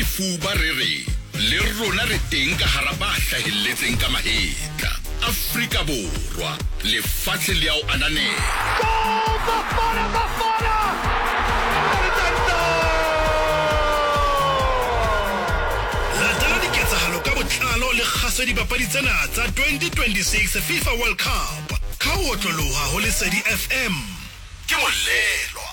Fuba re le rona re teng ka hara ba hlahelletseng ka mahetla. Afrika Borwa le fatshe le ao ananela. Latela diketsahalo ka botlalo le kgaso dipapadi tsena tsa 2026 FIFA World Cup. Ka ho otloloha ho Lesedi FM. Ke molelwa.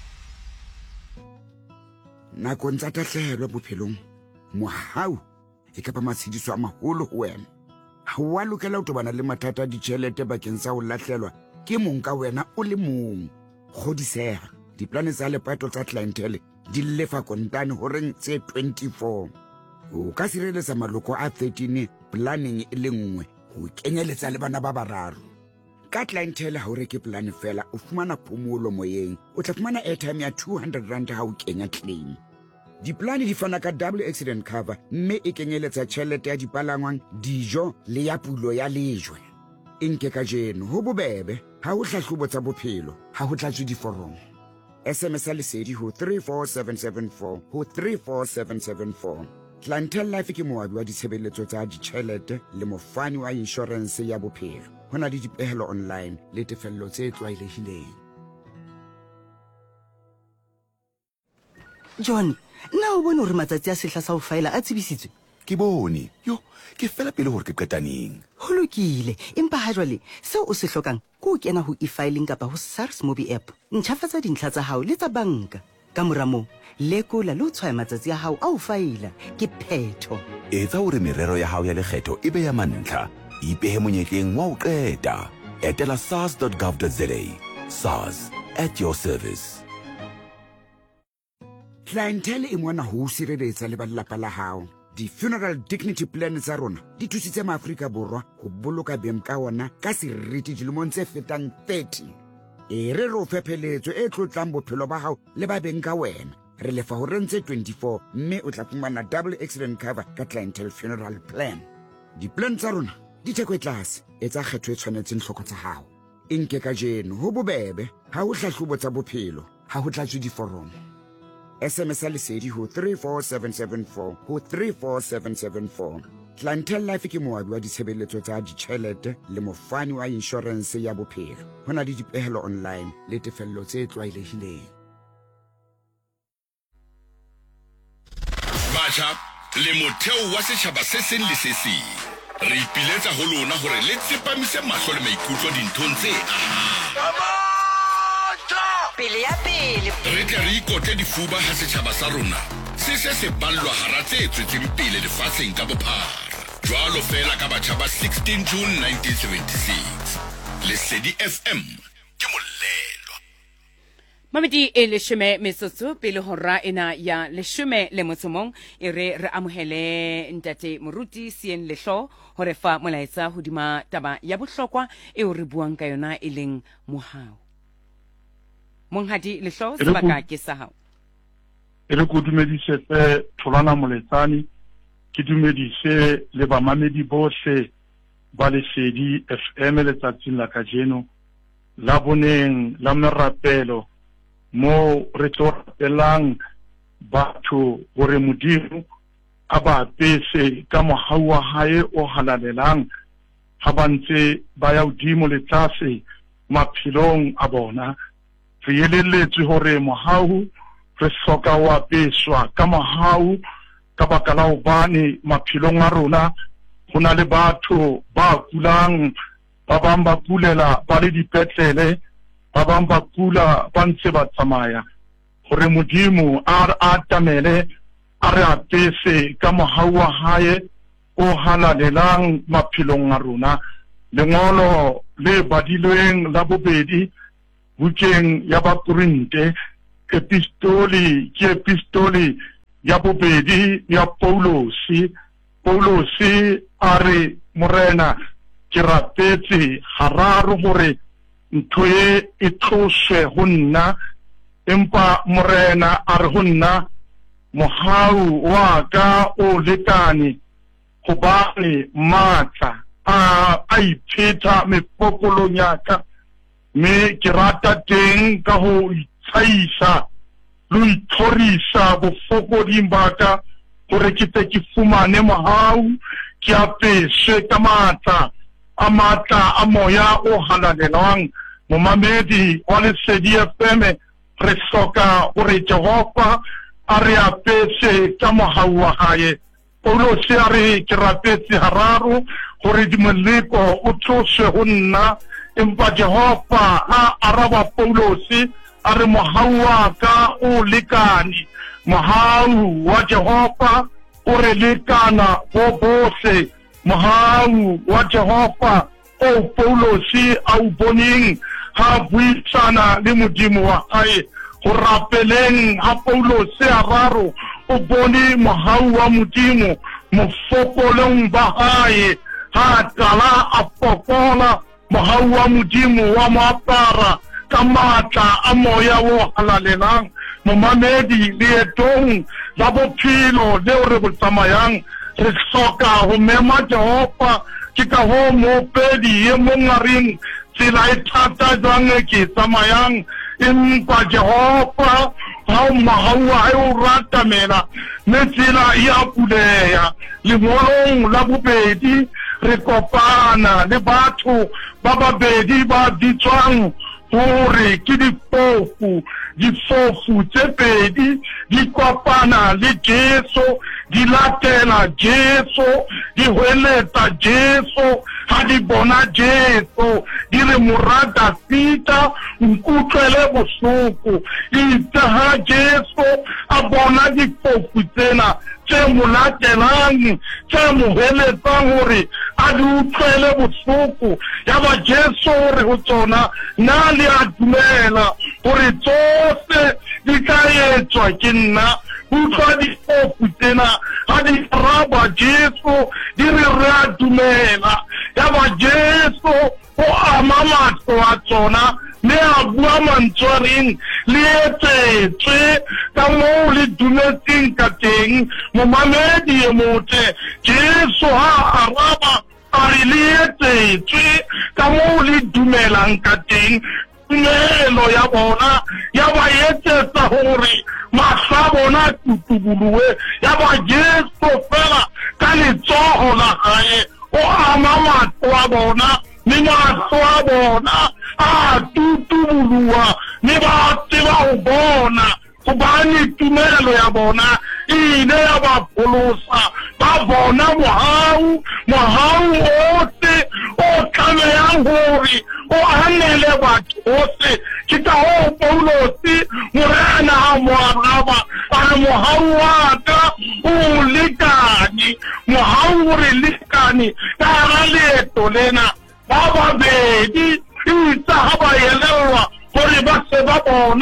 Nakong tsa tahlehelo bophelong, mohau e ka ba matshediso a maholo ho wena. Ha wa lokela ho tobana le mathata a ditjhelete bakeng sa ho lahlelwa ke mong ka wena o le mong. Kgodiseha, diplane tsa lepato tsa clientele di lefa kontane horeng tse 24. O ka sireletsa maloko a 13 planning e le nngwe ho kenyeletsa le bana ba bararo. Ka clientele ha o reke plan fela o fumana phomolo moyeng, o tla fumana airtime ya 200 rand ha o kenya claim. Diplane di fana ka double accident cover mme e kenyeletsa tjhelete ya dipalangwang, dijo le ya pulo ya lejwe. Nke ka jeno ho bobebe, ha ho hlahlobo tsa bophelo, ha ho tlatswe diforomo. SMS Lesedi ho 34774 ho 34774. Clientele Life ke moabi wa ditshebeletso tsa ditjhelete le mofani wa insurance ya bophelo. Hona le dipehelo online le tefello tse tlwaelehileng. John, na o bone hore matsatsi a sehla sa ho faela a tsebisitswe? Ke bone. Yo, ke fela pele hore ke qetaneng. Ho lokile, empa ha jwale seo o se hlokang ke ho kena ho e-filing kapa ho SARS Mobi app. Ntjhafatsa dintlha tsa hao le tsa banka. Ka mora moo, lekola le ho tshwaya matsatsi a hao a ho faela ke phetho. Etsa hore merero ya hao ya lekgetho e be ya mantlha. Ipehe monyetleng wa ho qeta. Etela sars.gov.za. SARS, at your service. Clientele e mona ho sireletsa le ba lelapa la hao. Di-funeral dignity plan tsa rona di thusitse maAfrika Borwa ho boloka beng ka ona ka seriti dilemong tse fetang 30. E re ro fepheletso e tlotlang bophelo ba hao le ba beng ka wena. Re lefa ho rentse 24 mme o tla fumana double accident cover ka clientele funeral plan. Di-plan tsa rona di theko e tlase, etsa kgetho e tshwanetseng hloko tsa hao. Nke ka jeno ho bobebe, ha ho hlahlobo tsa bophelo, ha ho tlatswe diforomo. SMS Lesedi ho 34774 ho 34774. Clientele Life ke moabi wa ditshebeletso tsa ditjhelete le mofani wa insurance ya bophelo. Hona le dipehelo online le tefello tse tlwaelehileng. Batjha, le motheo wa setjhaba se seng le se seng. Re ipiletsa ho lona hore le tsepamise mahlo le maikutlo dinthong tse pele ya pele. Re tle re ikote difuba ha setjhaba sa rona se ballwa hara tse tswetseng pele lefatsheng ka bophara. Jwalo fela ka batjha ba 16 June 1976. Lesedi FM ke molelwa. Mamedi e leshome metsotso pele hora ena ya leshome le motsomong e re amohele ntate Moruti Sien Lehlo hore fa molaetsa hodima taba ya bohlokwa e o re buang ka yona e leng mohau. Monghadi Lehlo sebaka ke sa hao. Ere go dumedise Tholwana Moletsane, ke dumedise le bamamedi bohle ba Lesedi FM letsatsing la kajeno la boneng la merapelo mo re tlorelang batho hore Modimo a ba pese ka mohau wa hae o halalelang ha ba ntse ba ya hodimo le tlase maphelong a bona. Re elelletswe hore mohau re hloka wa peswa ka mohau ka baka la hobane maphelong a rona ho na le batho ba kulang, ba bang ba kulela ba le dipetlele, ba bang ba kula ba ntse ba tsamaya. Hore Modimo a atamele a re apese ka mohau wa hae o halalelang maphelong a rona. Lengolo le badilweng la bobedi bukeng ya Bakorinte, epistoli ya bobedi ya Paulosi a re morena ke rapetse hararo hore ntho e tloswe ho nna, empa morena a re ho nna mohau wa ka o lekane hobane matla a ipheta mepokolong ya ka, me ke rata teng ka ho itsaisa le ho ithorisa bofokoding ba ka gore ke tle ke fumane mohau ke apeswe ka matla a moya o halalelwang momamedi wa Lesedi FM re hloka gore Jehova a re apese ka mohau wa hae Paulos a re ke rapetse hararo gore dimoleko o tloswe ho nna empa Jehova a araba Paulos a re mohau wa ka o lekane mohau wa Jehova o re lekana bo bohle mohau wa Jehova o Paulos a o boneng ha buisana le modimo wa hae go rapeleng ha Paulos a raro o bone mohau wa modimo mofopolong ba hae ha tala a popola mohau wa modimo wa moapara ka matla a moya o halalelang momamedi leetong la bophelo leo re bo tsamayang re hloka ho mema Jehova ke ka ho mopedi e mongareng tsela e thata jwang ke tsamayang empa Jehova ha mohau wa hae o ratamela mme tsela e a puleya lengolong la bobedi re kopana le batho ba babedi ba bitswang hore ke difofu tse pedi di kopana le Jesu di latela Jesu di hweleta Jesu ha di bona Jesu di re morata fita nkutlwele bohloko itse ha Jesu a bona difofu tsena tse mo latelang tse mo hweletsang hore a di utlwele bohloko ya ba Jesu re ho tsona na le a dumela hore tsohle di tla etswa ke nna utlwa difofu tsena ha di raba Jesu di re a dumela ya ba Jesu o ama matlo a tsona le a bua mantswareng le etsetswe ka moo le dumetseng ka teng momamedi e motle Jesu ha araba a re le etsetswe ka moo le dumelang ka teng tumelo ya bona ya ba etsetsa hore mahla bona tutubuluwe ya ba Jesu fela ka letsoho la hae o ama matlo a bona le mahlo a bona a tutubuluwa le ba tseba ho bona hobane tumelo ya bona ile ya ba pholosa ba bona mohau ohle o tlamehang hore o anele batho ohle ke ka ho Paulos morena ha mo araba a re mohau wa ka o lekane mohau re lekane ka hara leeto lena ba babedi itse ha ba elellwa gore ba se ba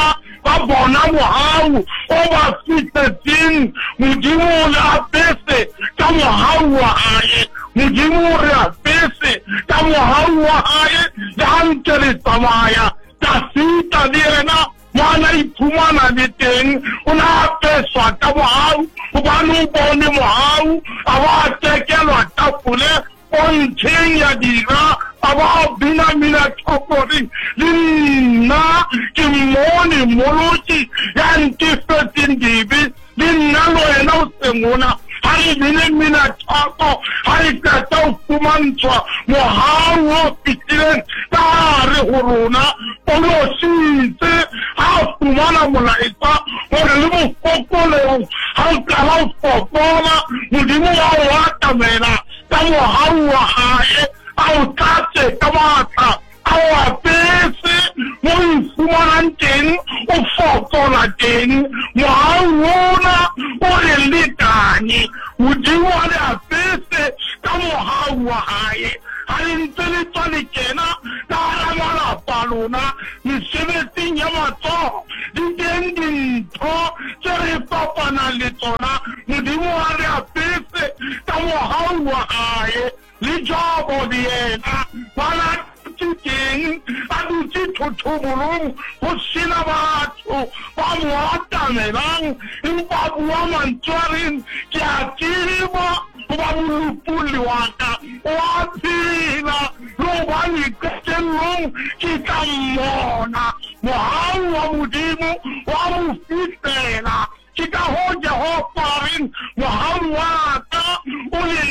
bona mohau o ba fitetseng modimo le apese ka mohau wa hae modimo re apese ka mohau wa hae le hantle re tsamaya ka fita le yena ngwana iphumana le teng o na apeswa ka mohau hobane o bone mohau a ba tekelwa tafole o ntsheng ya dira a ba bina tlhokori le nna ke mmone moloki ya ntefetseng dibe le nna le wena o sengona ha re bine mina tlhoko ha re qeta ho fumantshwa mohau o fitileng ka hare ho rona Paulositse ha fumana molaetsa hore le mofokolong ha o qala ho fokola modimo wa o atamela ka mohau wa hae a o tlatse ka matla a o apese mo ifumanang teng o fokola teng mohau ona o re lekane modimo a le apese ka mohau wa hae ha le ntse le tswa le kena ka hara malapa lona mesebetsing ya matsoho di teng dintho tse re fapanang le tsona modimo a re apese ka mohau wa hae le Jobo le yena bana teng a dutse thothobolong ho sena batho ba mo atamelang empa bua mantswareng ke a tseba ho ba molupuli wa ka o a phela lo ba iketellong ke ka mmona mohau wa modimo wa mo fitela ke ka ho Jehova oparing mohau wa ka o le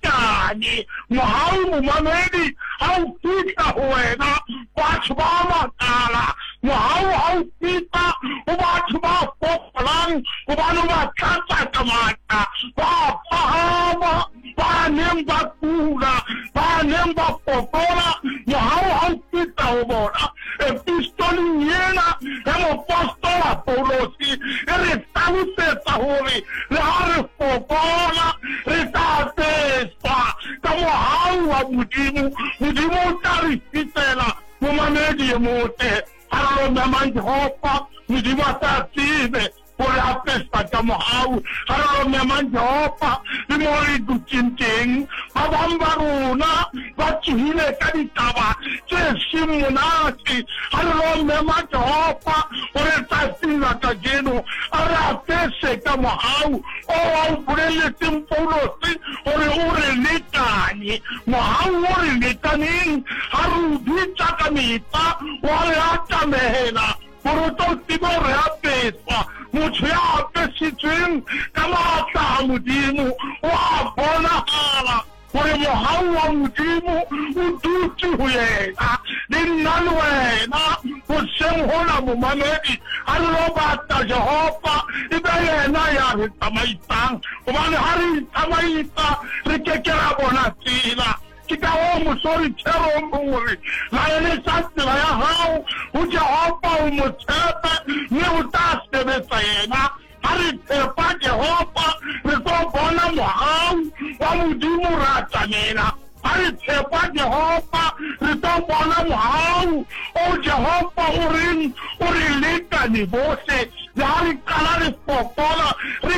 lekane mohau momamedi ha o fihla ho wena batho ba makala mohau ha o fihla ho batho ba fokolang hobane ba tlatsa ka matla ba phahama ba neng ba kula ba neng ba fokola mohau ha o fihla ho bona epistoleng ena e mopostola Paulosi e re hlalosetsa hore le ha re fokola re tla peswa ka mohau wa Modimo o tla re fihlela momamedi e motle ha re mamang Jehova Modimo a tla tsebe hore a pesa ka mohau ha re mamang Jehova le mo re dutseng teng ba bang ba rona ba tsohile ka ditaba tse seng monate ha re mamang Jehova hore tsatsing la kajeno a re apese ka mohau o a boleletseng Paulosi hore o re lekane mohau o re lekaneng ha re o bitsa ka metsa wa re atamela hore o tlo tseba hore apeswa motho ya apesitsweng ka matla a Modimo o a bonahala hore mohau wa Modimo o dutse ho yena le nna le wena hoseng hona momamedi ha re lo batla Jehova e be yena ya re tsamaisang hobane ha re tsamaisa re keke ra bona tsela ke ka o mosori therong hore la ene sa tsela ya hao ho Jehova o mo tshepe mme o tla sebetsa yena ha re tshepa Jehova re tlo bona mohau wa Modimo ra tsamela ha re tshepa Jehova re tlo bona mohau o Jehova o re lekane bohle le ha re qala re fokola re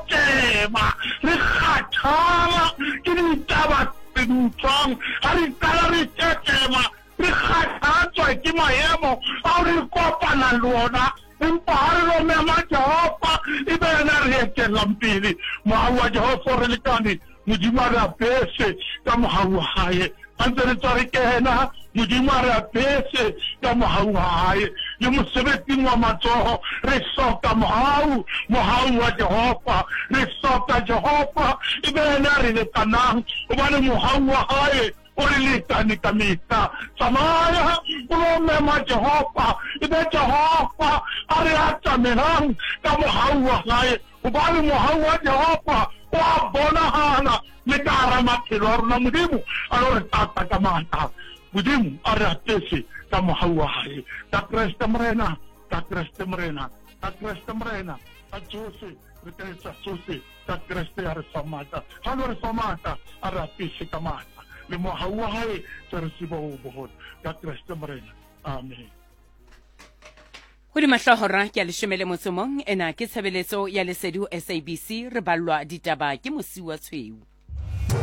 tetema re kgathala ke ditaba tse utlwang ha re qala re tetema re kgathatswa ke maemo a re kopana le ona empa ha re lo mema Jehova e be yena re etelang pele mohau wa Jehova re lekane Modimo a re apese ka mohau wa hae ha ntse re tswa re kena Modimo a re apese ka mohau wa hae le mosebetsing wa matsoho re hloka mohau wa Jehova re hloka Jehova e be yena re lekanang hobane mohau wa hae o re lekane ka mehla tsamaya o lo mema Jehova e be Jehova a re atamelang ka mohau wa hae hobane mohau wa Jehova o a bonahala le ka hara maphelo a rona Modimo a lo re tata ka matla Modimo a re apese ka mohau wa hae ka Kreste morena ka Kreste morena ka Kreste morena a tsohle re ka etsa tsohle ka Kreste ya re famata ha lo re famata a re apese ka matla le mohau wa hae tse re siba ho boholo ka Kreste morena amen. Hodima hlahora ke a leshomele motsomong ena ke tshebeletso ya lesedi ho SABC re ballwa ditaba ke mosi wa tshweu.